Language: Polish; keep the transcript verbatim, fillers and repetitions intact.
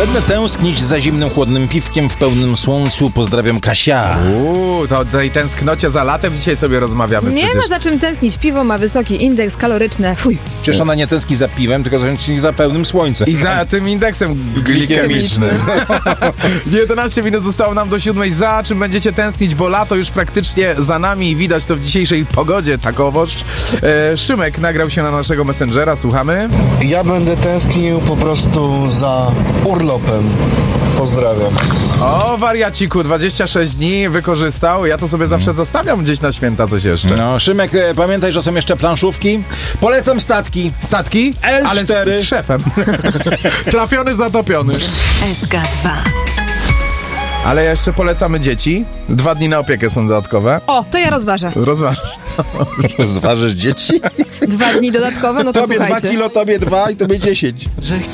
Będę tęsknić za zimnym, chłodnym piwkiem w pełnym słońcu. Pozdrawiam, Kasia. Uuu, to o tej tęsknocie za latem dzisiaj sobie rozmawiamy Nie przecież. ma za czym tęsknić. Piwo ma wysoki indeks kaloryczny. Fuj. Przecież ona nie tęskni za piwem, tylko tęskni za pełnym słońcem. I za tym indeksem glikemicznym. jedenaście minut zostało nam do siódmej. Za czym będziecie tęsknić, bo lato już praktycznie za nami i widać to w dzisiejszej pogodzie, takowoż. E, Szymek nagrał się na naszego Messengera, słuchamy. Ja będę tęsknił po prostu za urlopem. Pozdrawiam. O, wariaciku, dwadzieścia sześć dni wykorzystał. Ja to sobie zawsze zostawiam gdzieś na święta coś jeszcze. No, Szymek, e, pamiętaj, że są jeszcze planszówki. Polecam statki. Statki? L Ale cztery. z, z szefem. Trafiony, zatopiony. S K dwa. Ale jeszcze polecamy dzieci. Dwa dni na opiekę są dodatkowe. O, to ja rozważę. Rozważ. Zważysz dzieci? Dwa dni dodatkowe, no to Tobie dwa słuchajcie. kilo, tobie dwa i tobie dziesięć.